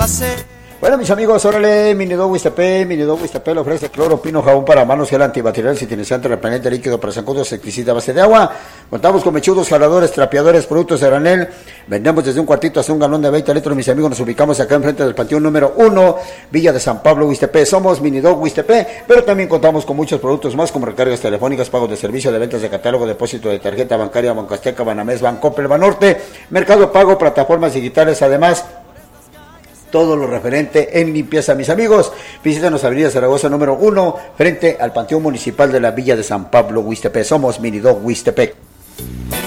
placer. Bueno, mis amigos, órale, Minidog Huistepec le ofrece cloro, pino, jabón para manos, gel antibacterial, citinizante, repelente líquido para zancudos, insecticida a base de agua. Contamos con mechudos, jaladores, trapeadores, productos de granel. Vendemos desde un cuartito hasta un galón de 20 litros, mis amigos. Nos ubicamos acá enfrente del Panteón número 1, Villa de San Pablo, Huistepec. Somos Minidog Huistepec, pero también contamos con muchos productos más, como recargas telefónicas, pagos de servicio, de ventas de catálogo, depósito de tarjeta bancaria, Banco Azteca, Banamex, Bancoppel, Banorte, Mercado Pago, plataformas digitales, además todo lo referente en limpieza, mis amigos. Visítanos Avenida Zaragoza número 1, frente al Panteón Municipal de la Villa de San Pablo, Huistepec. Somos Minidog Huistepec.